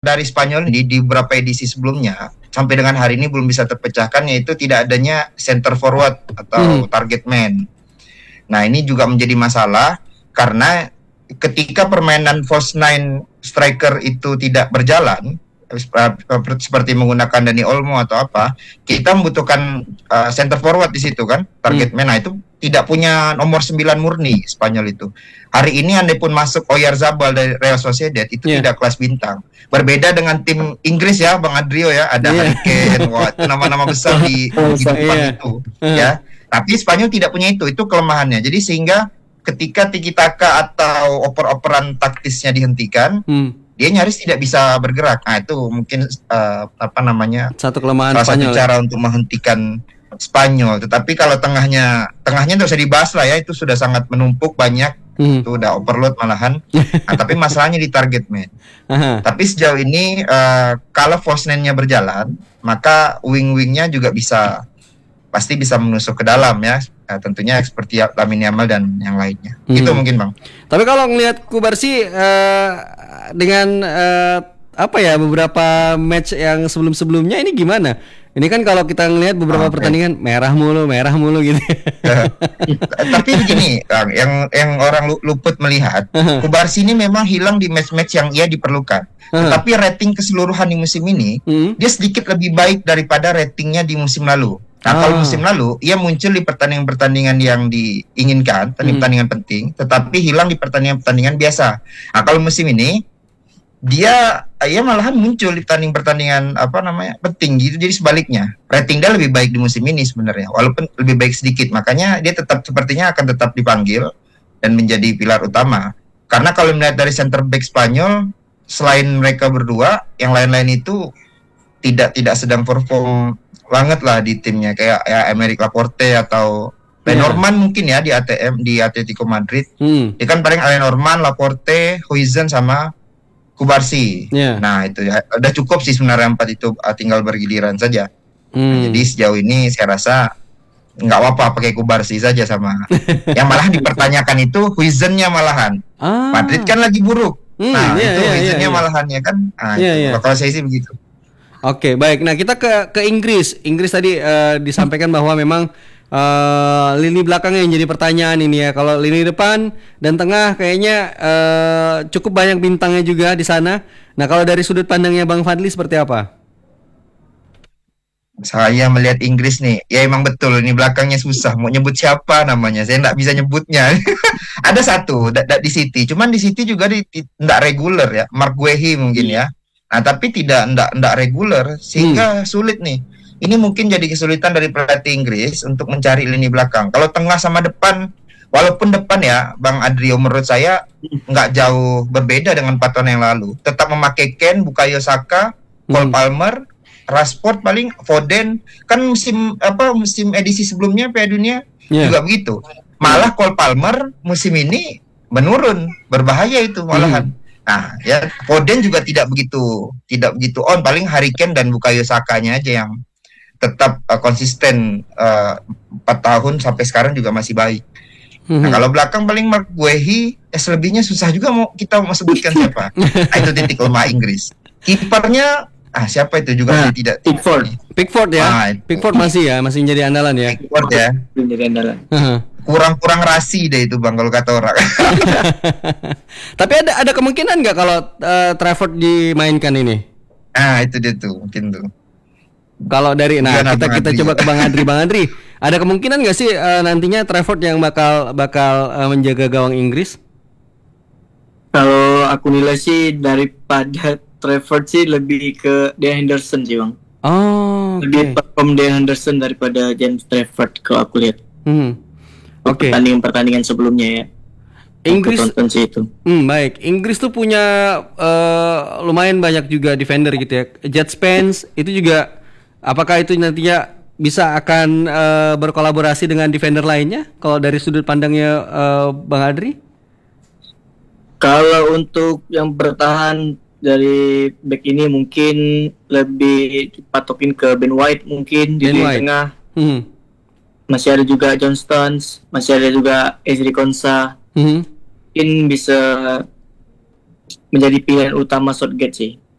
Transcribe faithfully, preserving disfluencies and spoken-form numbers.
dari Spanyol di, di beberapa edisi sebelumnya sampai dengan hari ini belum bisa terpecahkan, yaitu tidak adanya center forward atau Hmm. target man. Nah, ini juga menjadi masalah karena ketika permainan false nine striker itu tidak berjalan, seperti menggunakan Dani Olmo atau apa, kita membutuhkan uh, center forward di situ kan, target man. Nah, itu tidak punya nomor sembilan murni Spanyol itu. Hari ini andai pun masuk Oyarzabal dari Real Sociedad, itu Yeah. tidak kelas bintang. Berbeda dengan tim Inggris ya, Bang Adrio ya, ada Yeah. Harry Kane, wah, itu nama-nama besar di, di depan Yeah. itu, ya. Tapi Spanyol tidak punya itu, itu kelemahannya. Jadi sehingga ketika tiki taka atau oper-operan taktisnya dihentikan, Hmm. dia nyaris tidak bisa bergerak. Nah, itu mungkin uh, apa namanya? Satu kelemahan salah Spanyol. satu cara ya untuk menghentikan Spanyol. Tetapi kalau tengahnya, tengahnya tidak usah dibahas lah ya, itu sudah sangat menumpuk banyak, Hmm. itu udah overload malahan. Nah, tapi masalahnya di target man. Aha. Tapi sejauh ini uh, kalau false nine-nya berjalan, maka wing-wingnya juga bisa pasti bisa menusuk ke dalam ya. Nah, tentunya seperti Lamine Yamal dan yang lainnya. Hmm. Itu mungkin Bang. Tapi kalau ngelihat Kubarsi uh, dengan uh, apa ya beberapa match yang sebelum-sebelumnya ini gimana? Ini kan kalau kita ngelihat beberapa Oh, pertandingan merah mulu, merah mulu gitu. Tapi begini, Bang, yang yang orang luput melihat, Kubarsi ini memang hilang di match-match yang ia diperlukan. Tetapi rating keseluruhan di musim ini, Hmm. dia sedikit lebih baik daripada ratingnya di musim lalu. Nah, Ah. kalau musim lalu, ia muncul di pertandingan-pertandingan yang diinginkan, pertandingan-pertandingan penting, tetapi hilang di pertandingan-pertandingan biasa. Nah, kalau musim ini, dia ia malahan muncul di pertandingan-pertandingan apa namanya penting gitu. Jadi sebaliknya, rating dia lebih baik di musim ini sebenarnya, walaupun lebih baik sedikit. Makanya dia tetap sepertinya akan tetap dipanggil dan menjadi pilar utama. Karena kalau melihat dari center back Spanyol, selain mereka berdua, yang lain-lain itu tidak tidak sedang perform banget lah di timnya, kayak ya Aymeric Laporte atau Lenormand yeah. mungkin ya di A T M di Atletico Madrid. Hmm. Dia kan paling Lenormand, Laporte, Huijsen sama Kubarsi. Yeah. Nah, itu ya udah cukup sih sebenarnya empat itu, tinggal bergiliran saja. Hmm. Nah, jadi sejauh ini saya rasa nggak apa-apa pakai Kubarsi saja sama. Yang malah dipertanyakan itu Huijsen-nya malahan. Ah. Madrid kan lagi buruk. Hmm, nah, yeah, itu yeah, Huijsen-nya yeah, malahan ya kan. Nah, yeah, itu. yeah. Kalau saya sih begitu. Oke, baik. Nah, kita ke ke Inggris. Inggris tadi uh, disampaikan bahwa memang uh, lini belakang yang jadi pertanyaan ini ya. Kalau lini depan dan tengah kayaknya uh, cukup banyak bintangnya juga di sana. Nah, kalau dari sudut pandangnya Bang Fadli seperti apa? Saya melihat Inggris nih, ya emang betul ini belakangnya susah. Mau nyebut siapa namanya, saya nggak bisa nyebutnya. Ada satu da, da, di City, cuman di City juga di, di, nggak reguler ya, Mark Guehi mungkin ya. Nah, tapi tidak ndak ndak reguler sehingga hmm. sulit nih. Ini mungkin jadi kesulitan dari pelatih Inggris untuk mencari lini belakang. Kalau tengah sama depan, walaupun depan ya, Bang Adrio menurut saya nggak jauh berbeda dengan empat tahun yang lalu. Tetap memakai Kane, Bukayo Saka, Cole hmm. Palmer, Rashford paling, Foden. Kan musim apa musim edisi sebelumnya Piala Dunia yeah. juga begitu. Malah Cole Palmer musim ini menurun, berbahaya itu malahan. Hmm. Nah, ya Foden juga tidak begitu tidak begitu on, paling Harry Kane dan Bukayo Sakanya aja yang tetap uh, konsisten uh, empat tahun sampai sekarang juga masih baik. Mm-hmm. Nah, kalau belakang paling Mark Guehi, eh, selebihnya susah juga mau kita mau sebutkan siapa. Nah, itu titik lemah Inggris. Kipernya ah siapa itu juga nah, tidak Pickford. Pickford ya. Ah, Pickford masih ya, masih jadi andalan ya. Pickford ya. Menjadi andalan. Kurang-kurang rasi deh itu Bang kalau kata orang. Tapi ada ada kemungkinan nggak kalau uh, Trafford dimainkan ini? Ah itu dia tuh mungkin tuh. Kalau dari nah Bukan kita kita Adri, coba ya. ke Bang Adri, Bang Adri, ada kemungkinan nggak sih uh, nantinya Trafford yang bakal bakal uh, menjaga gawang Inggris? Kalau aku nilai sih daripada Trafford sih lebih ke Dean Henderson sih Bang. Oh. Lebih okay. perform Dean Henderson daripada James Trafford kalau aku lihat. Hmm. Oke. Okay. Pertandingan-pertandingan sebelumnya ya. Inggris sih itu. Hmm, baik. Inggris tuh punya uh, lumayan banyak juga defender gitu ya. Jet Spence itu juga apakah itu nantinya bisa akan uh, berkolaborasi dengan defender lainnya kalau dari sudut pandangnya uh, Bang Adri? Kalau untuk yang bertahan dari back ini mungkin lebih patokin ke Ben White mungkin di tengah. Hmm. Masih ada juga John Stones, masih ada juga Ezri Konsa. Mm-hmm. Mungkin bisa menjadi pilihan utama Southgate sih.